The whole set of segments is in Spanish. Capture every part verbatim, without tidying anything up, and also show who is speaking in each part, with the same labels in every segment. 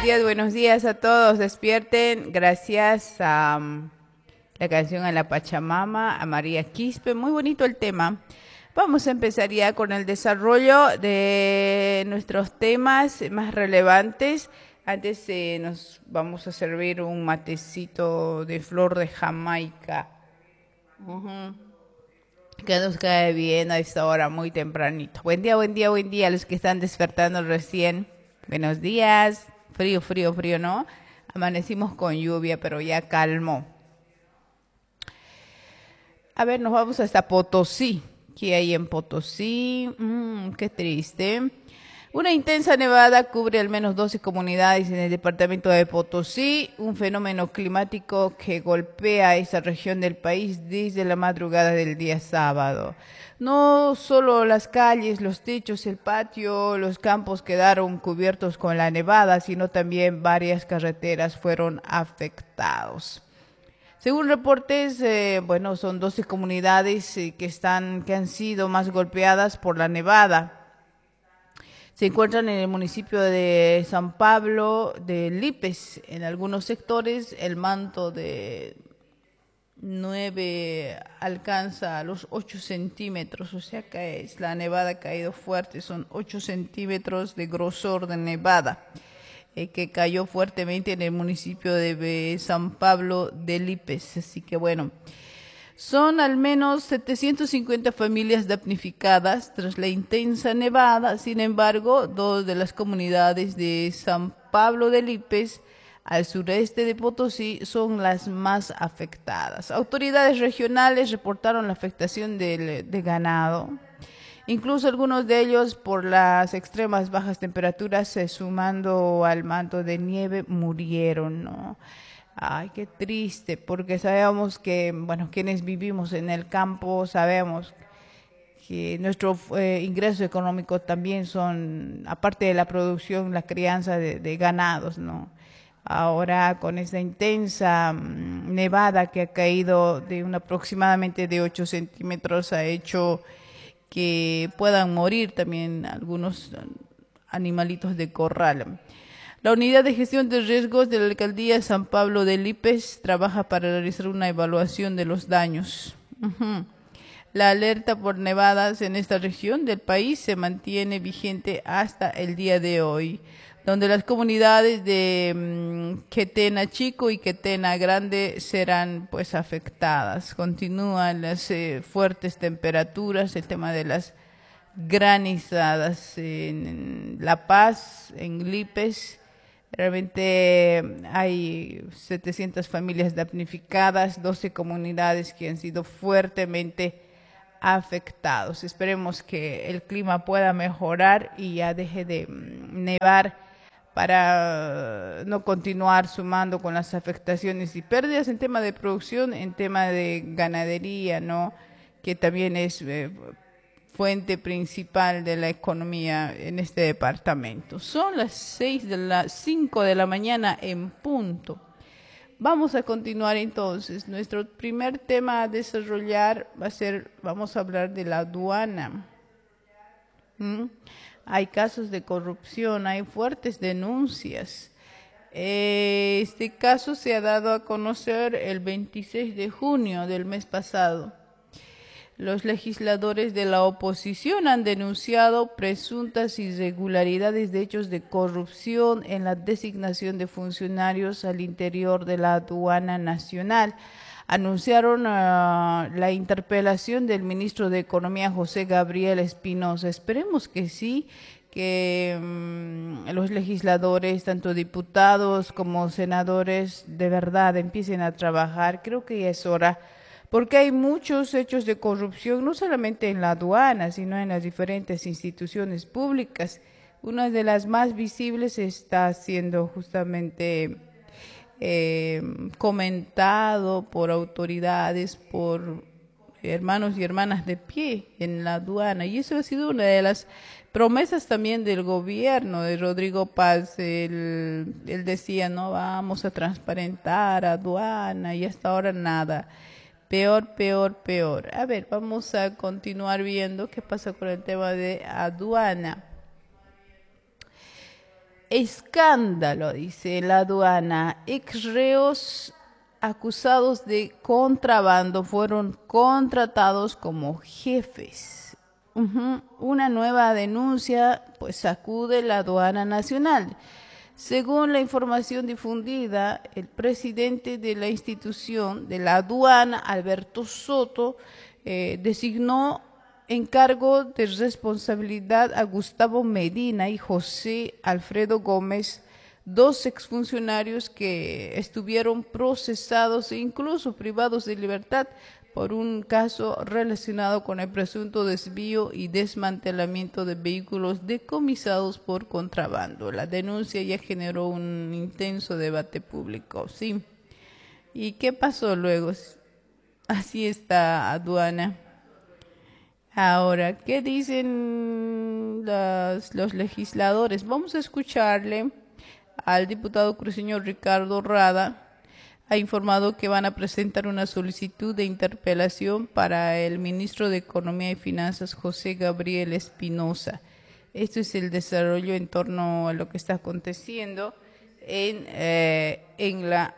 Speaker 1: días, buenos días a todos. Despierten. Gracias a um, la canción a la Pachamama, a María Quispe. Muy bonito el tema. Vamos a empezar ya con el desarrollo de nuestros temas más relevantes. Antes eh, nos vamos a servir un matecito de flor de Jamaica. Uh-huh. Que nos cae bien a esta hora muy tempranito. Buen día, buen día, buen día a los que están despertando recién. Buenos días. Frío, frío, frío, ¿no? Amanecimos con lluvia, pero ya calmó. A ver, nos vamos hasta Potosí. ¿Qué hay en Potosí? Mm, qué triste. Una intensa nevada cubre al menos doce comunidades en el departamento de Potosí, un fenómeno climático que golpea esa región del país desde la madrugada del día sábado. No solo las calles, los techos, el patio, los campos quedaron cubiertos con la nevada, sino también varias carreteras fueron afectados. Según reportes, eh, bueno, son doce comunidades eh, que están, que han sido más golpeadas por la nevada. Se encuentran en el municipio de San Pablo de Lípez. En algunos sectores el manto de nueve alcanza a los ocho centímetros, o sea que es, la nevada ha caído fuerte, son ocho centímetros de grosor de nevada eh, que cayó fuertemente en el municipio de San Pablo de Lípez. Así que bueno, son al menos setecientas cincuenta familias damnificadas tras la intensa nevada. Sin embargo, dos de las comunidades de San Pablo de Lípez, al sureste de Potosí, son las más afectadas. Autoridades regionales reportaron la afectación del, de ganado. Incluso algunos de ellos, por las extremas bajas temperaturas, eh, sumando al manto de nieve, murieron, ¿no? Ay, qué triste, porque sabemos que, bueno, quienes vivimos en el campo, sabemos que nuestro eh, ingreso económico también son, aparte de la producción, la crianza de, de ganados, ¿no? Ahora, con esta intensa mmm, nevada que ha caído de un aproximadamente de ocho centímetros, ha hecho que puedan morir también algunos animalitos de corral. La Unidad de Gestión de Riesgos de la Alcaldía de San Pablo de Lípez trabaja para realizar una evaluación de los daños. Uh-huh. La alerta por nevadas en esta región del país se mantiene vigente hasta el día de hoy, donde las comunidades de um, Quetena Chico y Quetena Grande serán pues afectadas. Continúan las eh, fuertes temperaturas, el tema de las granizadas en La Paz, en Lípez. Realmente hay setecientas familias damnificadas, doce comunidades que han sido fuertemente afectados. Esperemos que el clima pueda mejorar y ya deje de nevar para no continuar sumando con las afectaciones y pérdidas en tema de producción, en tema de ganadería, ¿no? Que también es eh, fuente principal de la economía en este departamento. Son las seis de las cinco de la mañana en punto. Vamos a continuar entonces. Nuestro primer tema a desarrollar va a ser, vamos a hablar de la aduana. ¿Mm? Hay casos de corrupción, hay fuertes denuncias. Este caso se ha dado a conocer el veintiséis de junio del mes pasado. Los legisladores de la oposición han denunciado presuntas irregularidades de hechos de corrupción en la designación de funcionarios al interior de la aduana nacional. Anunciaron uh, la interpelación del ministro de Economía, José Gabriel Espinosa. Esperemos que sí, que um, los legisladores, tanto diputados como senadores, de verdad empiecen a trabajar. Creo que ya es hora, porque hay muchos hechos de corrupción, no solamente en la aduana, sino en las diferentes instituciones públicas. Una de las más visibles está siendo justamente eh, comentado por autoridades, por hermanos y hermanas de pie en la aduana. Y eso ha sido una de las promesas también del gobierno de Rodrigo Paz. Él, él decía, no, vamos a transparentar aduana, y hasta ahora nada. Peor, peor, peor. A ver, vamos a continuar viendo qué pasa con el tema de aduana. escándalo, dice la aduana. Ex reos acusados de contrabando fueron contratados como jefes. Uh-huh. Una nueva denuncia pues sacude la aduana nacional. Según la información difundida, el presidente de la institución de la aduana, Alberto Soto, eh, designó en cargo de responsabilidad a Gustavo Medina y José Alfredo Gómez, dos exfuncionarios que estuvieron procesados e incluso privados de libertad por un caso relacionado con el presunto desvío y desmantelamiento de vehículos decomisados por contrabando. La denuncia ya generó un intenso debate público, ¿sí? ¿Y qué pasó luego? Así está aduana. Ahora, ¿qué dicen las, los legisladores? Vamos a escucharle al diputado cruceño Ricardo Rada. Ha informado que van a presentar una solicitud de interpelación para el ministro de Economía y Finanzas, José Gabriel Espinosa. Esto es el desarrollo en torno a lo que está aconteciendo en, eh, en la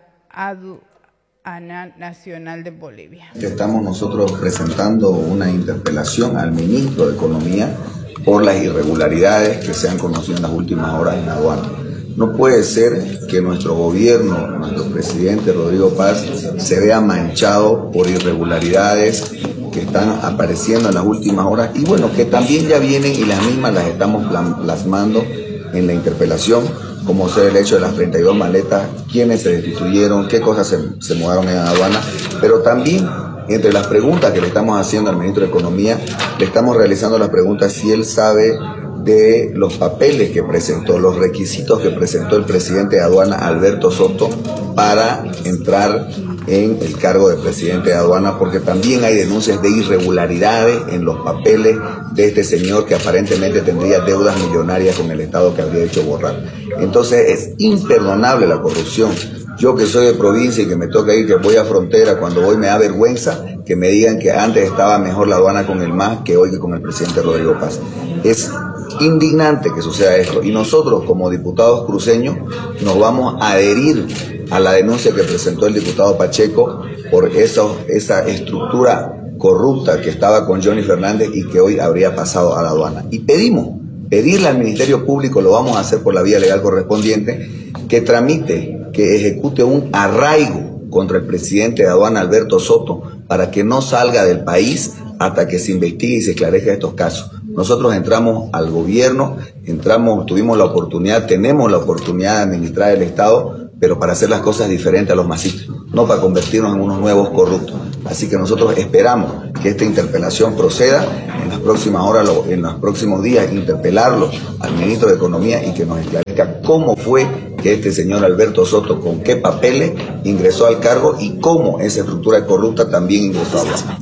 Speaker 1: Aduana Nacional de Bolivia.
Speaker 2: Estamos nosotros presentando una interpelación al ministro de Economía por las irregularidades que se han conocido en las últimas horas en la aduana. No puede ser que nuestro gobierno, nuestro presidente Rodrigo Paz, se vea manchado por irregularidades que están apareciendo en las últimas horas y bueno, que también ya vienen y las mismas las estamos plasmando en la interpelación, como ser el hecho de las treinta y dos maletas, quiénes se destituyeron, qué cosas se, se mudaron en la aduana, pero también entre las preguntas que le estamos haciendo al ministro de Economía, le estamos realizando la pregunta si él sabe de los papeles que presentó, los requisitos que presentó el presidente de aduana, Alberto Soto, para entrar en el cargo de presidente de aduana, porque también hay denuncias de irregularidades en los papeles de este señor que aparentemente tendría deudas millonarias con el Estado que habría hecho borrar. Entonces es imperdonable la corrupción. Yo que soy de provincia y que me toca ir, que voy a frontera, cuando voy me da vergüenza que me digan que antes estaba mejor la aduana con el M A S que hoy que con el presidente Rodrigo Paz. Es indignante que suceda esto y nosotros como diputados cruceños nos vamos a adherir a la denuncia que presentó el diputado Pacheco por eso, esa estructura corrupta que estaba con Johnny Fernández y que hoy habría pasado a la aduana. Y pedimos, pedirle al Ministerio Público, lo vamos a hacer por la vía legal correspondiente, que tramite, que ejecute un arraigo contra el presidente de aduana, Alberto Soto, para que no salga del país hasta que se investigue y se esclarezca estos casos. Nosotros entramos al gobierno, entramos, tuvimos la oportunidad, tenemos la oportunidad de administrar el Estado, pero para hacer las cosas diferentes a los masistas, no para convertirnos en unos nuevos corruptos. Así que nosotros esperamos que esta interpelación proceda en las próximas horas, en los próximos días, interpelarlo al ministro de Economía y que nos esclarezca cómo fue que este señor Alberto Soto, con qué papeles ingresó al cargo y cómo esa estructura corrupta también ingresó a la.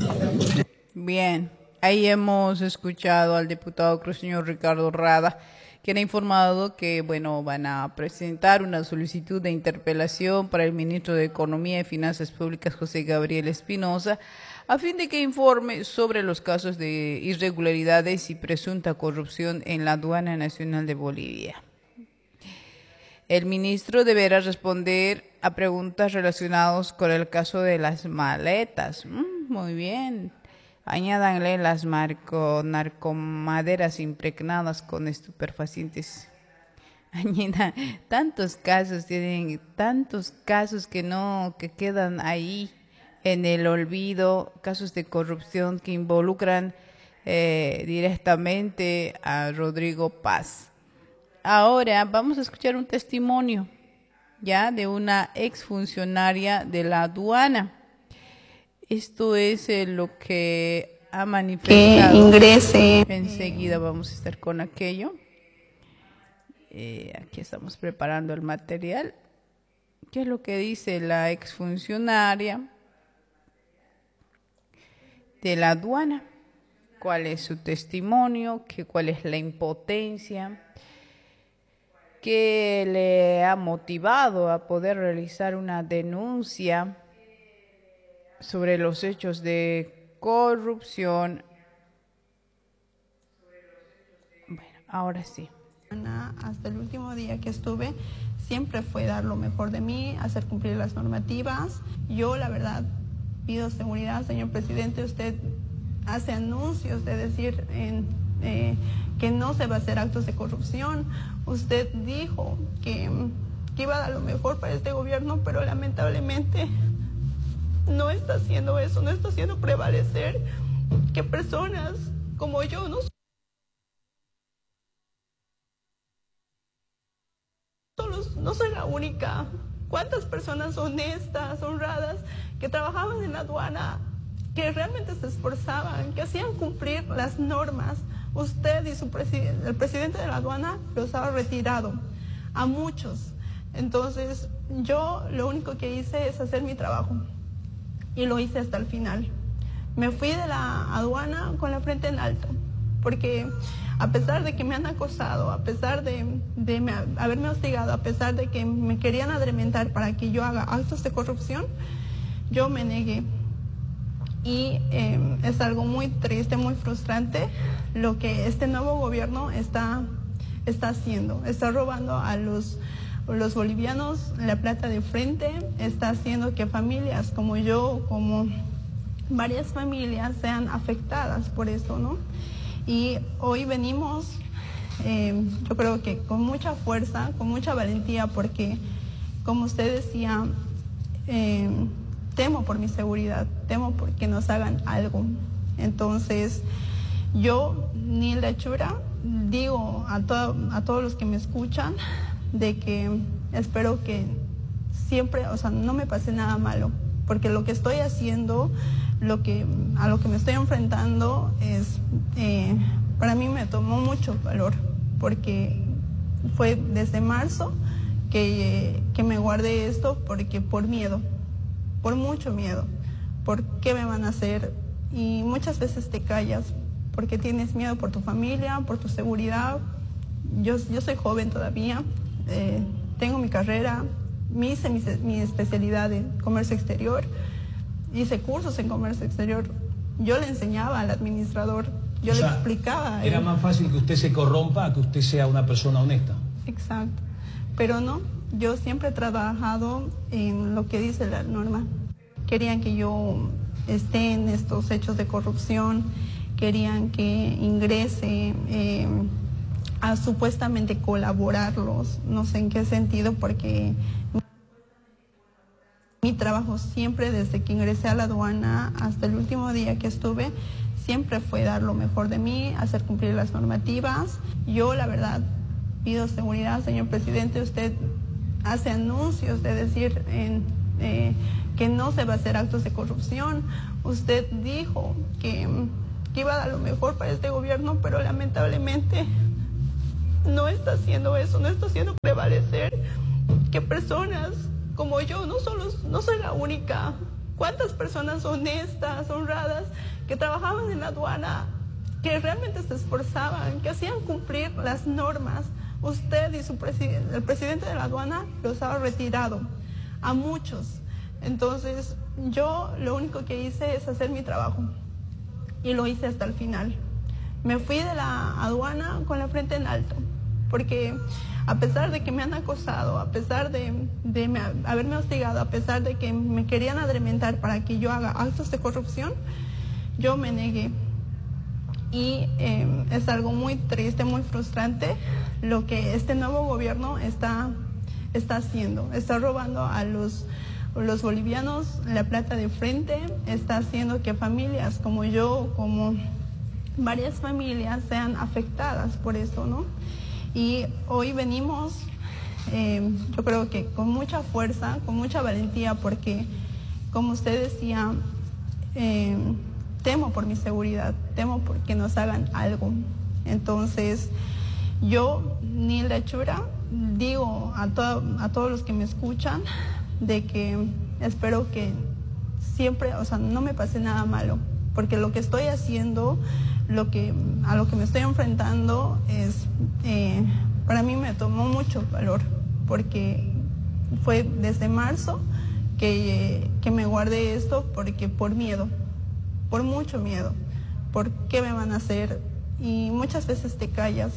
Speaker 1: Bien, ahí hemos escuchado al diputado cruceño Ricardo Rada, quien ha informado que bueno, van a presentar una solicitud de interpelación para el ministro de Economía y Finanzas Públicas, José Gabriel Espinosa, a fin de que informe sobre los casos de irregularidades y presunta corrupción en la Aduana Nacional de Bolivia. El ministro deberá responder a preguntas relacionadas con el caso de las maletas. Mm, muy bien. Añádanle las marco, narcomaderas impregnadas con estupefacientes. Añada, tantos casos tienen, tantos casos que no, que quedan ahí en el olvido, casos de corrupción que involucran eh, directamente a Rodrigo Paz. Ahora vamos a escuchar un testimonio ya de una exfuncionaria de la aduana. Esto es eh, lo que ha manifestado.
Speaker 3: Que ingrese.
Speaker 1: Enseguida vamos a estar con aquello. Eh, aquí estamos preparando el material. ¿Qué es lo que dice la exfuncionaria de la aduana? ¿Cuál es su testimonio? ¿Qué, ¿Cuál es la impotencia? ¿Qué le ha motivado a poder realizar una denuncia sobre los hechos de corrupción? Bueno, ahora sí.
Speaker 3: aduana hasta el último día que estuve, siempre fue dar lo mejor de mí, hacer cumplir las normativas. Yo, la verdad, pido seguridad, señor presidente. Usted hace anuncios de decir en, eh, que no se va a hacer actos de corrupción. Usted dijo que, que iba a dar lo mejor para este gobierno, pero lamentablemente no está haciendo eso, no está haciendo prevalecer que personas como yo no solo, no soy la única. ¿Cuántas personas honestas, honradas, que trabajaban en la aduana, que realmente se esforzaban, que hacían cumplir las normas? Usted y su presidente, el presidente de la aduana, los ha retirado a muchos. Entonces, yo lo único que hice es hacer mi trabajo y lo hice hasta el final. Me fui de la aduana con la frente en alto, porque a pesar de que me han acosado, a pesar de, de me, haberme hostigado, a pesar de que me querían adrementar para que yo haga actos de corrupción, yo me negué. Y eh, es algo muy triste, muy frustrante lo que este nuevo gobierno está, está haciendo. Está robando a los, los bolivianos la plata de frente, está haciendo que familias como yo, como varias familias sean afectadas por esto, ¿no? Y hoy venimos, eh, yo creo que con mucha fuerza, con mucha valentía, porque, como usted decía, eh, temo por mi seguridad, temo porque nos hagan algo. Entonces, yo, Nilda Echura, digo a, to a todos los que me escuchan de que espero que siempre, o sea, no me pase nada malo, porque lo que estoy haciendo, lo que, a lo que me estoy enfrentando es, eh, para mí me tomó mucho valor, porque fue desde marzo que, que me guardé esto, porque por miedo, por mucho miedo, por qué me van a hacer, y muchas veces te callas, porque tienes miedo por tu familia, por tu seguridad. Yo, yo soy joven todavía, eh, tengo mi carrera, me hice mi, mi especialidad en comercio exterior, hice cursos en comercio exterior, yo le enseñaba al administrador, yo o le sea, explicaba.
Speaker 4: Era más fácil que usted se corrompa a que usted sea una persona honesta.
Speaker 3: Exacto, pero no, yo siempre he trabajado en lo que dice la norma. Querían que yo esté en estos hechos de corrupción, querían que ingrese eh, a supuestamente colaborarlos, no sé en qué sentido, porque mi trabajo siempre, desde que ingresé a la aduana hasta el último día que estuve, siempre fue dar lo mejor de mí, hacer cumplir las normativas. Yo, la verdad, pido seguridad, señor presidente. Usted hace anuncios de decir en, eh, que no se va a hacer actos de corrupción. Usted dijo que, que iba a dar lo mejor para este gobierno, pero lamentablemente no está haciendo eso, no está haciendo prevalecer que personas como yo, no solo, no soy la única. ¿Cuántas personas honestas, honradas, que trabajaban en la aduana, que realmente se esforzaban, que hacían cumplir las normas? Usted y su presidente, el presidente de la aduana, los ha retirado a muchos. Entonces, yo lo único que hice es hacer mi trabajo y lo hice hasta el final. Me fui de la aduana con la frente en alto, porque a pesar de que me han acosado, a pesar de, de me, haberme hostigado, a pesar de que me querían adrementar para que yo haga actos de corrupción, yo me negué. Y eh, es algo muy triste, muy frustrante lo que este nuevo gobierno está, está haciendo. Está robando a los, los bolivianos la plata de frente, está haciendo que familias como yo, como varias familias sean afectadas por esto, ¿no? Y hoy venimos, eh, yo creo que con mucha fuerza, con mucha valentía, porque, como usted decía, eh, temo por mi seguridad, temo porque nos hagan algo. Entonces, yo, Nilda Echura, digo a, to a todos los que me escuchan de que espero que siempre, o sea, no me pase nada malo, porque lo que estoy haciendo, lo que, a lo que me estoy enfrentando es, eh, para mí me tomó mucho valor, porque fue desde marzo que, que me guardé esto, porque por miedo, por mucho miedo, por qué me van a hacer, y muchas veces te callas,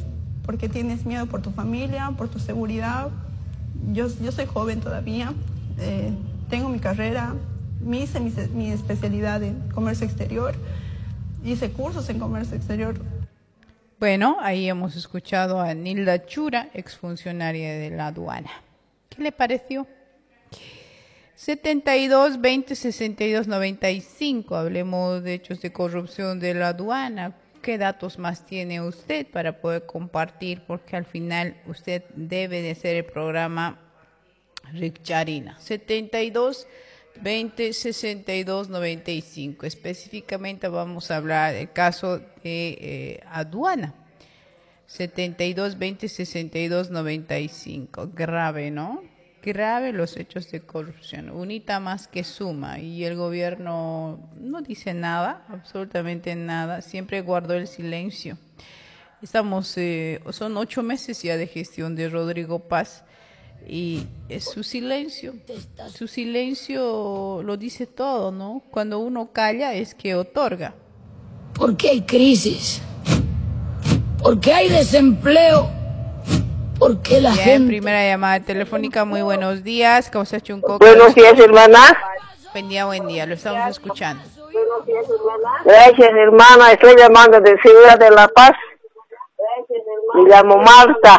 Speaker 3: porque tienes miedo por tu familia, por tu seguridad. Yo, yo soy joven todavía, eh, tengo mi carrera, me hice mi, mi especialidad en comercio exterior, hice cursos en comercio exterior.
Speaker 1: Bueno, ahí hemos escuchado a Nilda Chura, exfuncionaria de la aduana. ¿Qué le pareció? setenta y dos, veinte, sesenta y dos, noventa y cinco. Hablemos de hechos de corrupción de la aduana. ¿Qué datos más tiene usted para poder compartir? Porque al final usted debe de hacer el programa Rick Charina. setenta y dos, veinte, sesenta y dos, noventa y cinco. Específicamente vamos a hablar del caso de eh, aduana. setenta y dos, veinte, sesenta y dos, noventa y cinco. Grave, ¿no? Grave los hechos de corrupción. Unita más que suma. Y el gobierno no dice nada, absolutamente nada. Siempre guardó el silencio. Estamos, eh, son ocho meses ya de gestión de Rodrigo Paz. Y es su silencio. Su silencio lo dice todo, ¿no? Cuando uno calla es que otorga.
Speaker 5: ¿Por qué hay crisis? ¿Por qué hay desempleo? ¿Por qué la
Speaker 1: Bien,
Speaker 5: gente?
Speaker 1: Primera llamada telefónica, muy buenos días. ¿Cómo se ha hecho un coco?
Speaker 6: Buenos días, hermana.
Speaker 1: Buen día, buen día, lo estamos escuchando.
Speaker 6: Gracias, hermana. Estoy llamando de Ciudad de La Paz. Me llamo Marta.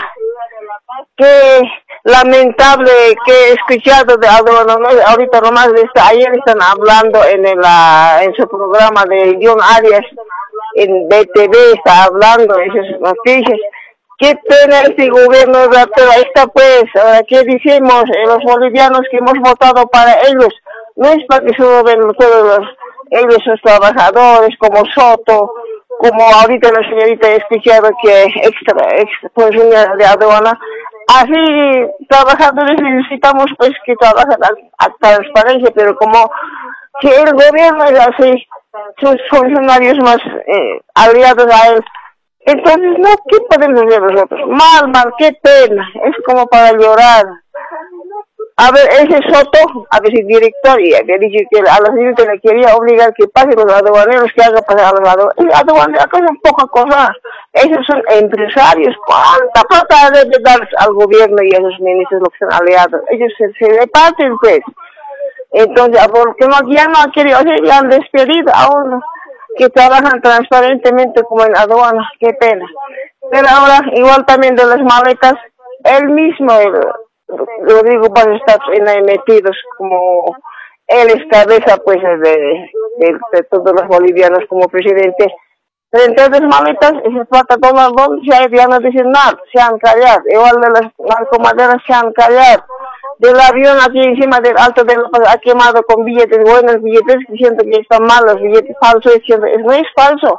Speaker 6: Qué lamentable que he escuchado de aduana. Ahorita nomás, ayer están hablando en, el, en su programa de John Arias, en B T V, está hablando esas noticias. Qué pena este gobierno, pero esta pues, ¿qué decimos? Eh, los bolivianos que hemos votado para ellos, no es para que solo ven todos los, ellos los trabajadores, como Soto, como ahorita la señorita he escuchado que extra, extra funcionaria de aduana. Así, trabajadores necesitamos pues que trabajen a, a transparencia, pero como que el gobierno es así, sus funcionarios más eh, aliados a él. Entonces, no, ¿qué podemos hacer nosotros? Mal, mal, qué pena, es como para llorar. A ver, ese Soto, a ver si director, y había dicho que a la señorita le quería obligar que pasen los aduaneros, que haga pasar a los aduaneros. Y aduaneros, acá son poca cosa. Esos son empresarios, ¿cuánta plata debe dar al gobierno y a esos ministros los que son aliados? Ellos se, se reparten, pues. Entonces, porque no, ya no han querido, o sea, ya han despedido a uno que trabajan transparentemente como en aduana, qué pena. Pero ahora, igual también de las maletas, él mismo, el, Rodrigo Paz, está metidos como él es cabeza pues de, de, de todos los bolivianos como presidente. Pero entonces maletas, se trata de una bomba, ya no dicen nada, se han callado. Igual de las narcomaderas se han callado. Del avión aquí encima del Alto de La Paz ha quemado con billetes, buenos billetes, diciendo que están mal los billetes falsos, diciendo que no es falso.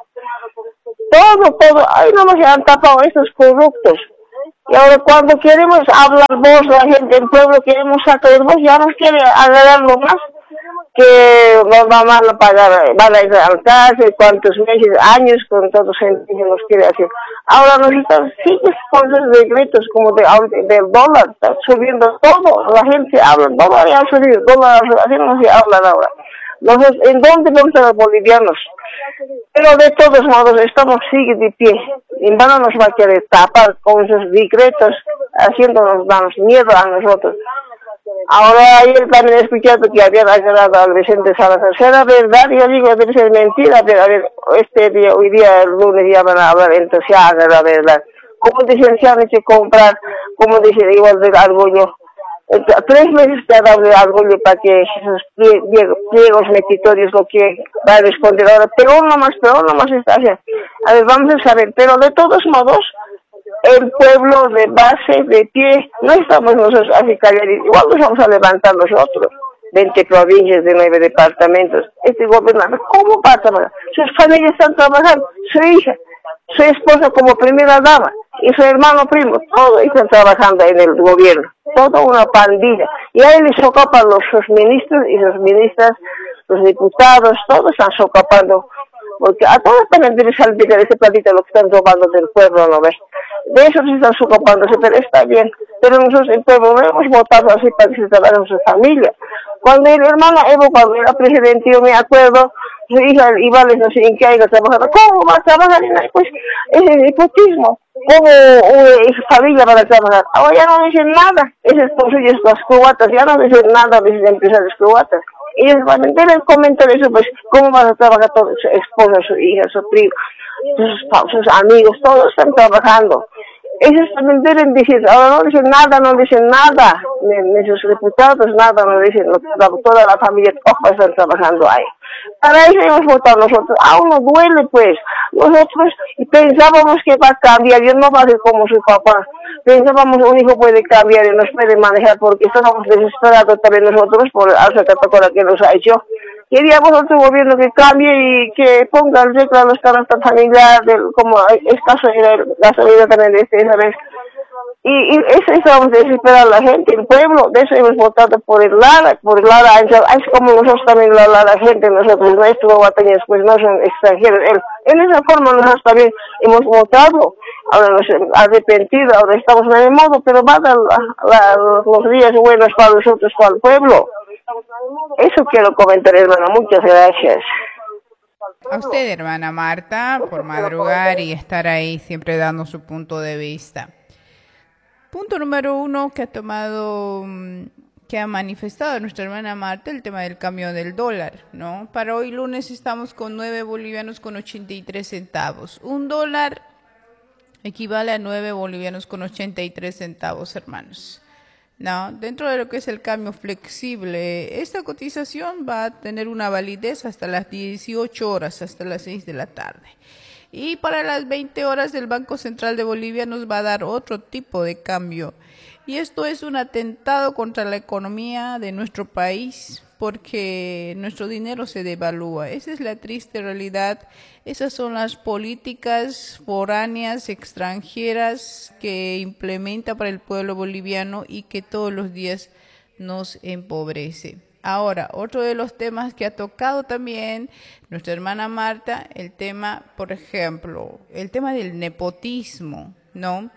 Speaker 6: Todo, todo, ahí nomás se han tapado estos corruptos. Y ahora cuando queremos hablar vos, la gente del pueblo, queremos sacar vos, ya nos quiere agarrarlo más, que nos van a pagar, van a ir al cárcel, cuántos meses, años, con todos gente que nos quiere hacer. Ahora nos están, sigues con los decretos como de, del dólar, está subiendo todo, la gente habla, dólar ya ha subido, dólar, así no se hablan ahora. Entonces, ¿en dónde vamos a los bolivianos? Pero de todos modos, estamos sigue de pie. Y van nos va a querer tapar con esos decretos, haciéndonos darnos miedo a nosotros. Ahora ayer también he escuchado que habían agarrado al Vicente Salazar. ¿Será verdad? Yo digo, debe ser mentira, pero a ver, este día, hoy día, el lunes, ya van a hablar, entonces ya hagan la verdad. Como dicen, se han hecho comprar, como dicen, igual del orgullo. Entonces, tres meses te ha dado de orgullo para que esos pliegos, pliegos metitorios lo que va a responder ahora. Pero uno más, pero uno más está haciendo. A ver, vamos a saber, pero de todos modos, el pueblo de base, de pie, no estamos nosotros así calladitos, igual nos vamos a levantar nosotros, veinte provincias de nueve departamentos. Este gobernador, ¿cómo va a trabajar? Sus familias están trabajando, su hija, su esposa como primera dama, y su hermano primo, todos están trabajando en el gobierno, toda una pandilla. Y ahí les socapan los sus ministros y sus ministras, los diputados, todos están socapando. Porque a todos también debe salir de ese platito lo que están robando del pueblo, ¿no ves? De eso se están socapándose, pero está bien. Pero nosotros, el pueblo, no hemos votado así para que se trabaje en su familia. Cuando el hermano Evo, cuando era presidente, yo me acuerdo, su hija iba, no sé en qué haya trabajado. ¿Cómo va a trabajar en ahí? Pues es el nepotismo. ¿Cómo una familia va a trabajar? Ahora ya no dicen nada. Ese es por suyos los croatas, ya no dicen nada de esos empresarios croatas. Ellos van a entender el comentario eso, pues, ¿cómo van a trabajar todos? Su esposa, su hija, su primo, sus, sus amigos, todos están trabajando. Ellos también deben decir, ahora no dicen nada, no dicen nada, ni, ni sus diputados nada, no dicen, toda la familia ojo, están trabajando ahí. Para eso hemos votado nosotros, aún nos duele pues, nosotros pensábamos que va a cambiar, yo no va a ser como su papá, pensábamos un hijo puede cambiar y nos puede manejar porque estábamos desesperados también nosotros por el alza catacora que nos ha hecho. Queríamos otro gobierno que cambie y que ponga el regla a los carácter familiar, del, como es caso de la salida también de este, ¿sabes? Y, y eso estábamos desesperados la gente, el pueblo, de eso hemos votado por el Lara, por el Lara, es como nosotros también la, la, la gente, nosotros, nuestros guateños, pues no son extranjeros, él, en esa forma nosotros también hemos votado, ahora nos hemos arrepentido, ahora estamos en el modo, pero van a la, la, los días buenos para nosotros, para el pueblo. Eso quiero comentar, hermana. Muchas gracias.
Speaker 1: A usted, hermana Marta, por madrugar y estar ahí siempre dando su punto de vista. Punto número uno que ha tomado, que ha manifestado nuestra hermana Marta, el tema del cambio del dólar, ¿no? Para hoy lunes estamos con nueve bolivianos con ochenta y tres centavos. Un dólar equivale a nueve bolivianos con ochenta y tres centavos, hermanos. No, dentro de lo que es el cambio flexible, esta cotización va a tener una validez hasta las dieciocho horas, hasta las seis de la tarde. Y para las veinte horas el Banco Central de Bolivia nos va a dar otro tipo de cambio. Y esto es un atentado contra la economía de nuestro país, porque nuestro dinero se devalúa. Esa es la triste realidad. Esas son las políticas foráneas, extranjeras, que implementa para el pueblo boliviano y que todos los días nos empobrece. Ahora, otro de los temas que ha tocado también nuestra hermana Marta, el tema, por ejemplo, el tema del nepotismo, ¿no?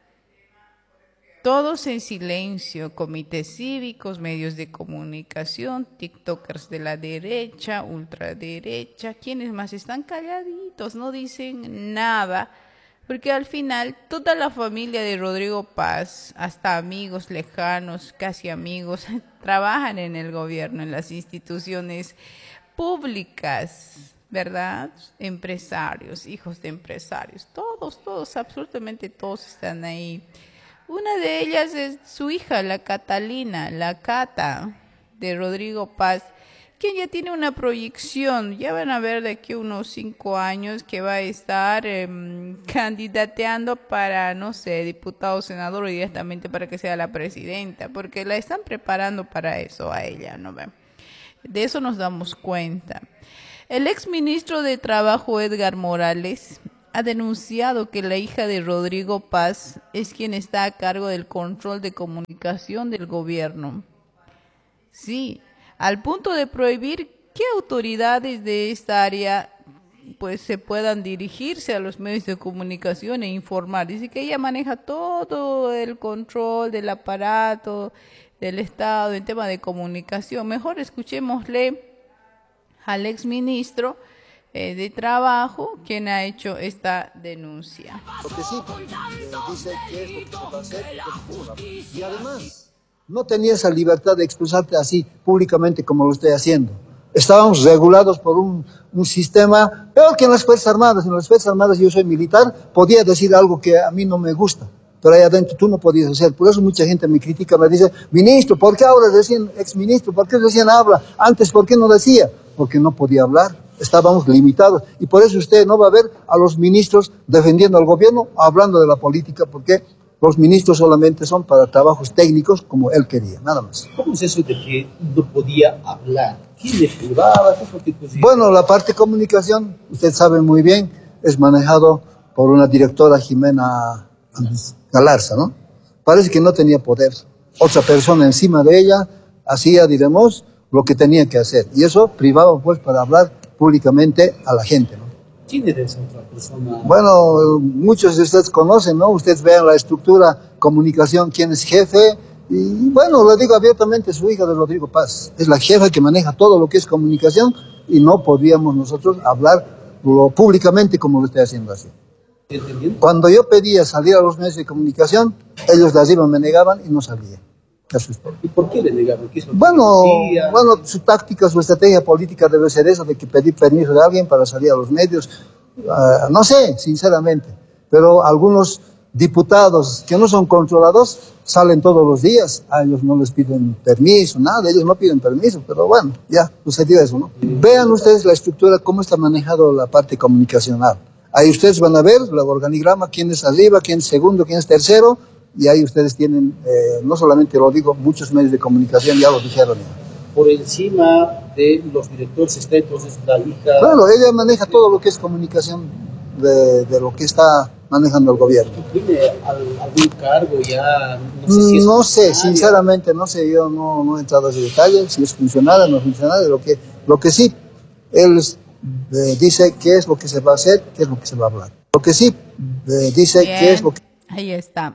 Speaker 1: Todos en silencio, comités cívicos, medios de comunicación, tiktokers de la derecha, ultraderecha, quienes más están calladitos, no dicen nada, porque al final toda la familia de Rodrigo Paz, hasta amigos lejanos, casi amigos, trabajan en el gobierno, en las instituciones públicas, ¿verdad? Empresarios, hijos de empresarios, todos, todos, absolutamente todos están ahí. Una de ellas es su hija, la Catalina, la Cata, de Rodrigo Paz, quien ya tiene una proyección. Ya van a ver de aquí unos cinco años que va a estar eh, candidateando para, no sé, diputado, senador o directamente para que sea la presidenta, porque la están preparando para eso a ella, ¿no ven? De eso nos damos cuenta. El exministro de Trabajo, Edgar Morales, ha denunciado que la hija de Rodrigo Paz es quien está a cargo del control de comunicación del gobierno. Sí, al punto de prohibir que autoridades de esta área pues se puedan dirigirse a los medios de comunicación e informar. Dice que ella maneja todo el control del aparato del Estado en tema de comunicación. Mejor escuchémosle al exministro Eh, de Trabajo, quien ha hecho esta denuncia.
Speaker 7: Porque sí, eh, dice que es lo que se va a hacer, que y además no tenía esa libertad de expresarte así públicamente como lo estoy haciendo. Estábamos regulados por un, un sistema peor que en las Fuerzas Armadas. En las Fuerzas Armadas yo soy militar, podía decir algo que a mí no me gusta, pero ahí adentro tú no podías hacer. Por eso mucha gente me critica, me dice, ministro, ¿por qué ahora recién exministro? ¿Por qué recién habla? Antes, ¿por qué no decía? Porque no podía hablar. Estábamos limitados y por eso usted no va a ver a los ministros defendiendo al gobierno, hablando de la política, porque los ministros solamente son para trabajos técnicos como él quería, nada más.
Speaker 8: ¿Cómo es eso de que no podía hablar? ¿Quién le privaba? ¿Qué fue?
Speaker 7: Bueno, la parte de comunicación, usted sabe muy bien, es manejado por una directora, Jimena Galarza, ¿no? Parece que no tenía poder. Otra persona encima de ella hacía, diremos, lo que tenía que hacer. Y eso privaba pues para hablar públicamente a la gente, ¿no?
Speaker 8: ¿Quién era esa otra persona?
Speaker 7: Bueno, muchos de ustedes conocen, ¿no? Ustedes vean la estructura, comunicación, quién es jefe, Y bueno, lo digo abiertamente, su hija de Rodrigo Paz es la jefa que maneja todo lo que es comunicación y no podíamos nosotros hablar lo, públicamente como lo estoy haciendo así. Cuando yo pedía salir a los medios de comunicación, ellos de arriba me negaban y no salía. Eso es todo.
Speaker 8: ¿Y por qué le negaban? ¿Qué es lo que
Speaker 7: Bueno,
Speaker 8: decía?
Speaker 7: bueno, su táctica, su estrategia política debe ser eso, de que pedir permiso de alguien para salir a los medios. Uh, no sé, sinceramente, pero algunos diputados que no son controlados salen todos los días, a ellos no les piden permiso, nada, ellos no piden permiso, pero bueno, ya sucedió eso, ¿no? Vean ustedes la estructura, cómo está manejado la parte comunicacional. Ahí ustedes van a ver el organigrama, quién es arriba, quién es segundo, quién es tercero, y ahí ustedes tienen, eh, no solamente lo digo, muchos medios de comunicación ya lo dijeron.
Speaker 8: Por encima de los directores está entonces la hija...
Speaker 7: Claro, ella maneja todo lo que es comunicación de, de lo que está manejando el gobierno.
Speaker 8: ¿Tiene algún cargo ya? No sé, si es
Speaker 7: no sé sinceramente, no sé, yo no, no he entrado a ese detalle, si es funcionaria o no funcionaria, lo que, lo que sí, él eh, dice qué es lo que se va a hacer, qué es lo que se va a hablar. Lo que sí, eh, dice
Speaker 1: Bien,
Speaker 7: qué es lo que...
Speaker 1: Ahí está.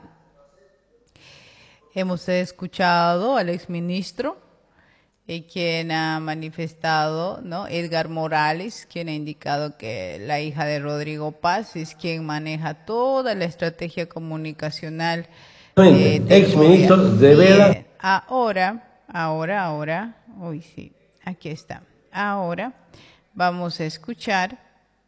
Speaker 1: Hemos escuchado al exministro, eh, quien ha manifestado, ¿no? Edgar Morales, quien ha indicado que la hija de Rodrigo Paz es quien maneja toda la estrategia comunicacional. Eh,
Speaker 9: exministro de Vela.
Speaker 1: Ahora, ahora, ahora, uy sí, aquí está. Ahora vamos a escuchar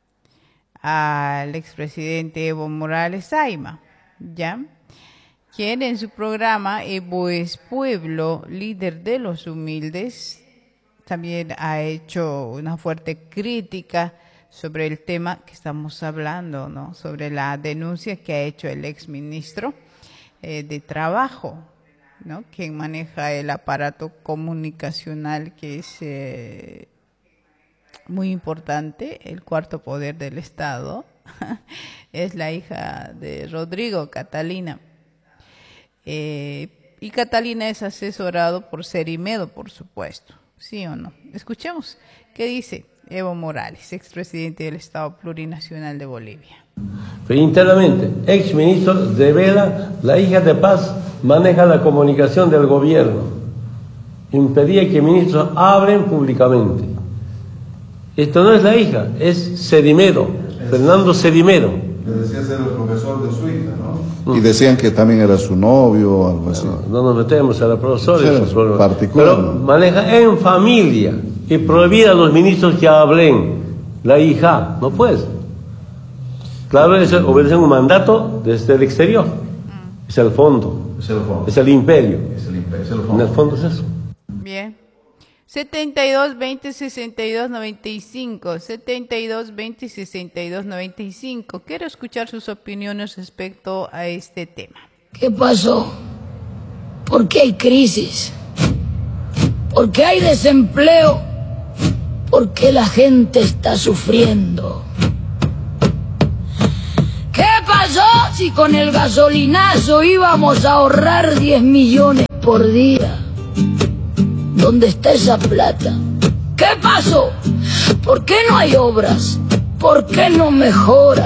Speaker 1: al expresidente Evo Morales Saima, ¿ya? Quien en su programa Evo es Pueblo, líder de los humildes, también ha hecho una fuerte crítica sobre el tema que estamos hablando, ¿no? Sobre la denuncia que ha hecho el exministro eh, de Trabajo, ¿no? Quien maneja el aparato comunicacional que es eh, muy importante, el cuarto poder del Estado, es la hija de Rodrigo, Catalina. Eh, y Catalina es asesorado por Cerimedo, por supuesto, ¿sí o no? Escuchemos qué dice Evo Morales, expresidente del Estado Plurinacional de Bolivia.
Speaker 9: Internamente, exministro de Vela, la hija de Paz maneja la comunicación del gobierno. Impedía que ministros hablen públicamente. Esto no es la hija, es Cerimedo, Fernando Cerimedo.
Speaker 10: Le decía ser el profesor de su hija, ¿no? Y decían que también era su novio o algo así.
Speaker 9: No, no nos metemos a la profesora.
Speaker 10: Sí, particular.
Speaker 9: Pero maneja en familia y prohibir a los ministros que hablen. La hija, no puede. Claro, es, obedecen un mandato desde el exterior. Es el fondo.
Speaker 10: Es el fondo.
Speaker 9: Es el imperio.
Speaker 10: Es el imperio. Es el fondo.
Speaker 9: En el fondo es eso.
Speaker 1: Bien. setenta y dos, veinte, sesenta y dos, noventa y cinco. setenta y dos, veinte, sesenta y dos, noventa y cinco. Quiero escuchar sus opiniones respecto a este tema.
Speaker 5: ¿Qué pasó? ¿Por qué hay crisis? ¿Por qué hay desempleo? ¿Por qué la gente está sufriendo? ¿Qué pasó si con el gasolinazo íbamos a ahorrar diez millones por día? ¿Dónde está esa plata? ¿Qué pasó? ¿Por qué no hay obras? ¿Por qué no mejora?